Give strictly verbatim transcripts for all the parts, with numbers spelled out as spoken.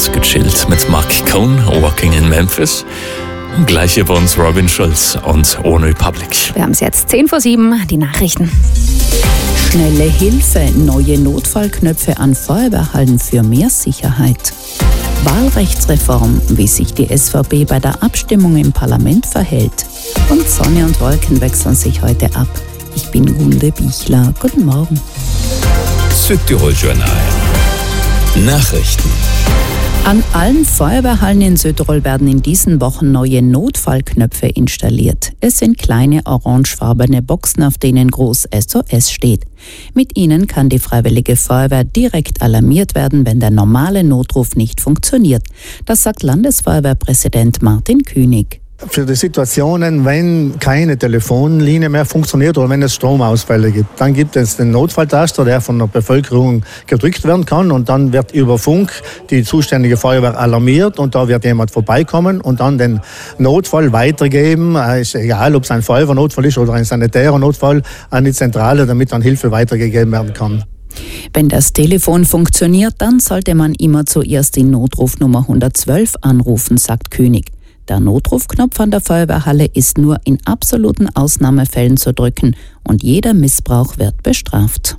ganz gechillt mit Mark Cohn, Walking in Memphis. Gleich über uns Robin Schulz und One Republic. Wir haben es jetzt zehn vor sieben, die Nachrichten. Schnelle Hilfe, neue Notfallknöpfe an Feuerwehrhallen für mehr Sicherheit. Wahlrechtsreform, wie sich die S V P bei der Abstimmung im Parlament verhält. Und Sonne und Wolken wechseln sich heute ab. Ich bin Gunde Bichler. Guten Morgen. Südtirol Journal. Nachrichten. An allen Feuerwehrhallen in Südtirol werden in diesen Wochen neue Notfallknöpfe installiert. Es sind kleine orangefarbene Boxen, auf denen groß S O S steht. Mit ihnen kann die Freiwillige Feuerwehr direkt alarmiert werden, wenn der normale Notruf nicht funktioniert. Das sagt Landesfeuerwehrpräsident Martin Künig. Für die Situationen, wenn keine Telefonlinie mehr funktioniert oder wenn es Stromausfälle gibt, dann gibt es den Notfalltaster, der von der Bevölkerung gedrückt werden kann, und dann wird über Funk die zuständige Feuerwehr alarmiert und da wird jemand vorbeikommen und dann den Notfall weitergeben, ist egal, ob es ein Feuerwehrnotfall ist oder ein sanitärer Notfall, an die Zentrale, damit dann Hilfe weitergegeben werden kann. Wenn das Telefon funktioniert, dann sollte man immer zuerst die Notrufnummer hundertzwölf anrufen, sagt Künig. Der Notrufknopf an der Feuerwehrhalle ist nur in absoluten Ausnahmefällen zu drücken und jeder Missbrauch wird bestraft.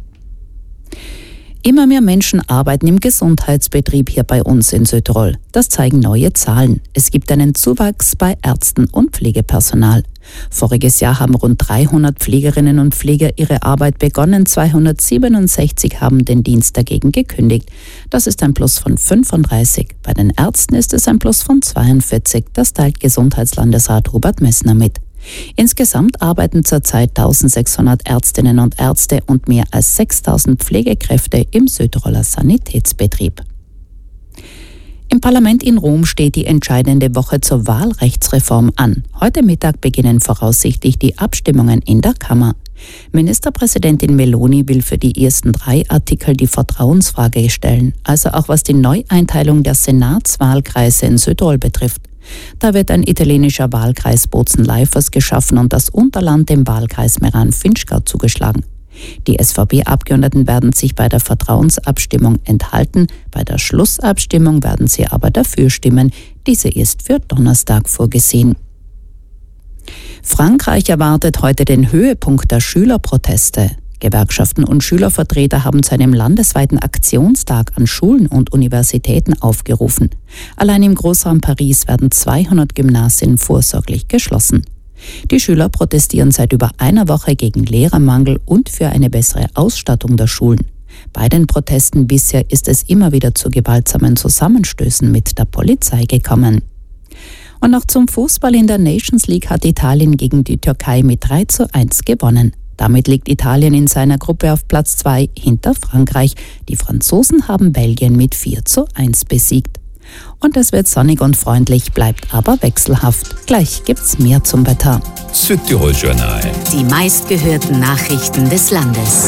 Immer mehr Menschen arbeiten im Gesundheitsbetrieb hier bei uns in Südtirol. Das zeigen neue Zahlen. Es gibt einen Zuwachs bei Ärzten und Pflegepersonal. Voriges Jahr haben rund dreihundert Pflegerinnen und Pfleger ihre Arbeit begonnen, zweihundertsiebenundsechzig haben den Dienst dagegen gekündigt. Das ist ein Plus von fünfunddreißig. Bei den Ärzten ist es ein Plus von zweiundvierzig. Das teilt Gesundheitslandesrat Robert Messner mit. Insgesamt arbeiten zurzeit eintausendsechshundert Ärztinnen und Ärzte und mehr als sechstausend Pflegekräfte im Südtiroler Sanitätsbetrieb. Im Parlament in Rom steht die entscheidende Woche zur Wahlrechtsreform an. Heute Mittag beginnen voraussichtlich die Abstimmungen in der Kammer. Ministerpräsidentin Meloni will für die ersten drei Artikel die Vertrauensfrage stellen, also auch was die Neueinteilung der Senatswahlkreise in Südtirol betrifft. Da wird ein italienischer Wahlkreis Bozen-Leifers geschaffen und das Unterland dem Wahlkreis Meran-Finchgau zugeschlagen. Die S V P-Abgeordneten werden sich bei der Vertrauensabstimmung enthalten, bei der Schlussabstimmung werden sie aber dafür stimmen. Diese ist für Donnerstag vorgesehen. Frankreich erwartet heute den Höhepunkt der Schülerproteste. Gewerkschaften und Schülervertreter haben zu einem landesweiten Aktionstag an Schulen und Universitäten aufgerufen. Allein im Großraum Paris werden zweihundert Gymnasien vorsorglich geschlossen. Die Schüler protestieren seit über einer Woche gegen Lehrermangel und für eine bessere Ausstattung der Schulen. Bei den Protesten bisher ist es immer wieder zu gewaltsamen Zusammenstößen mit der Polizei gekommen. Und noch zum Fußball in der Nations League hat Italien gegen die Türkei mit drei zu eins gewonnen. Damit liegt Italien in seiner Gruppe auf Platz zwei hinter Frankreich. Die Franzosen haben Belgien mit vier zu eins besiegt. Und es wird sonnig und freundlich, bleibt aber wechselhaft. Gleich gibt's mehr zum Wetter. Südtirol Journal. Die meistgehörten Nachrichten des Landes.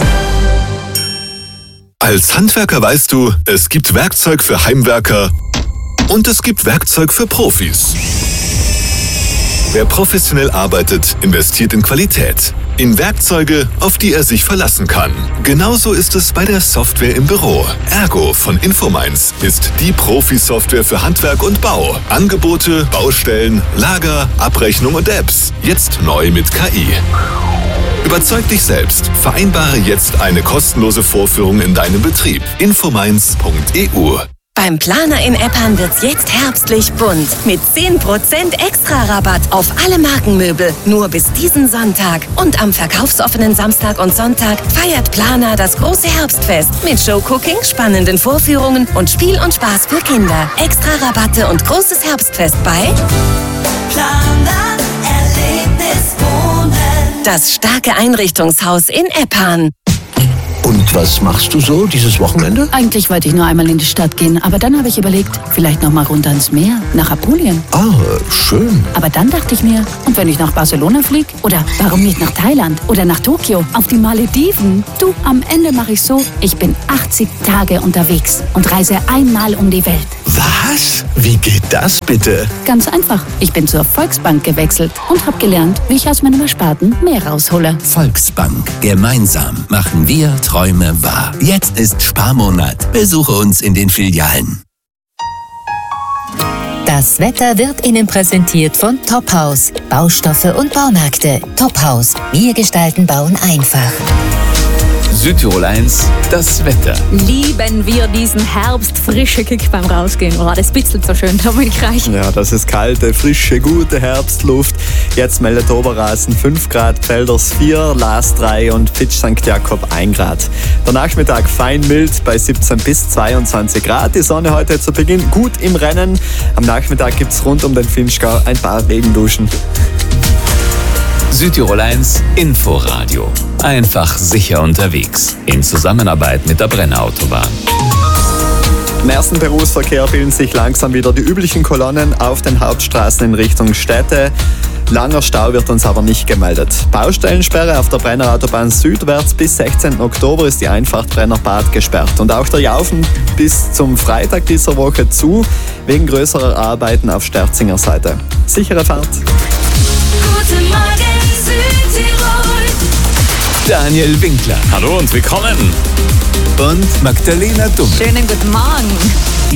Als Handwerker weißt du, es gibt Werkzeug für Heimwerker und es gibt Werkzeug für Profis. Wer professionell arbeitet, investiert in Qualität. In Werkzeuge, auf die er sich verlassen kann. Genauso ist es bei der Software im Büro. Ergo von Infomines ist die Profi-Software für Handwerk und Bau. Angebote, Baustellen, Lager, Abrechnung und Apps. Jetzt neu mit K I. Überzeug dich selbst. Vereinbare jetzt eine kostenlose Vorführung in deinem Betrieb. infomines punkt e u. Beim Planer in Eppan wird's jetzt herbstlich bunt. Mit zehn Prozent Extra-Rabatt auf alle Markenmöbel. Nur bis diesen Sonntag. Und am verkaufsoffenen Samstag und Sonntag feiert Planer das große Herbstfest. Mit Showcooking, spannenden Vorführungen und Spiel und Spaß für Kinder. Extra-Rabatte und großes Herbstfest bei Planer Erlebnis Wohnen. Das starke Einrichtungshaus in Eppan. Und was machst du so dieses Wochenende? Eigentlich wollte ich nur einmal in die Stadt gehen, aber dann habe ich überlegt, vielleicht noch mal runter ins Meer, nach Apulien. Ah, schön. Aber dann dachte ich mir, und wenn ich nach Barcelona fliege? Oder warum nicht nach Thailand? Oder nach Tokio? Auf die Malediven? Du, am Ende mache ich so, ich bin achtzig Tage unterwegs und reise einmal um die Welt. Was? Wie geht das bitte? Ganz einfach. Ich bin zur Volksbank gewechselt und habe gelernt, wie ich aus meinem Ersparten mehr raushole. Volksbank. Gemeinsam machen wir Träume wahr. Jetzt ist Sparmonat. Besuche uns in den Filialen. Das Wetter wird Ihnen präsentiert von Tophaus. Baustoffe und Baumärkte. Tophaus. Wir gestalten Bauen einfach. Südtirol eins, das Wetter. Lieben wir diesen herbstfrische Kick beim Rausgehen. Oh, das bitzelt so schön, Dominik Reich. Ja, das ist kalte, frische, gute Herbstluft. Jetzt meldet Oberrasen fünf Grad, Pfälders vier, Laas drei und Pitsch Sankt Jakob ein Grad. Der Nachmittag fein mild bei siebzehn bis zweiundzwanzig Grad. Die Sonne heute zu Beginn gut im Rennen. Am Nachmittag gibt es rund um den Vinschgau ein paar Regenduschen. Südtirol eins Inforadio. Einfach sicher unterwegs. In Zusammenarbeit mit der Brenner Autobahn. Im ersten Berufsverkehr bilden sich langsam wieder die üblichen Kolonnen auf den Hauptstraßen in Richtung Städte. Langer Stau wird uns aber nicht gemeldet. Baustellensperre auf der Brenner Autobahn südwärts bis sechzehnten Oktober ist die Einfahrt Brenner-Bad gesperrt. Und auch der Jaufen bis zum Freitag dieser Woche zu, wegen größerer Arbeiten auf Sterzinger Seite. Sichere Fahrt. Guten Morgen Südtirol. Daniel Winkler. Hallo und willkommen. Und Magdalena Dumm. Schönen guten Morgen.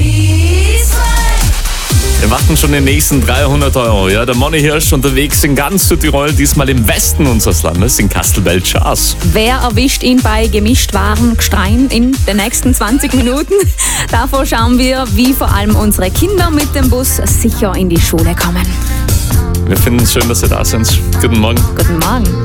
Wir warten schon den nächsten dreihundert Euro. Ja, der Money Hirsch unterwegs in ganz Südtirol, diesmal im Westen unseres Landes, in Kastelbell-Chars. Wer erwischt ihn bei Gemischtwaren Gstein in den nächsten zwanzig Minuten? Davor schauen wir, wie vor allem unsere Kinder mit dem Bus sicher in die Schule kommen. Wir finden es schön, dass Sie da sind. Guten Morgen. Guten Morgen.